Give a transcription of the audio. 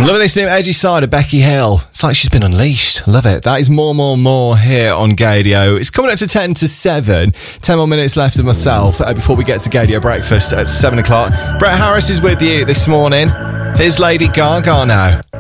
I'm loving this new edgy side of Becky Hill. It's like she's been unleashed. Love it. That is more here on Gaydio. It's coming up to 10 to 7. 10 more minutes left of myself before we get to Gaydio Breakfast at 7 o'clock. Brett Harris is with you this morning. Here's Lady Gaga now.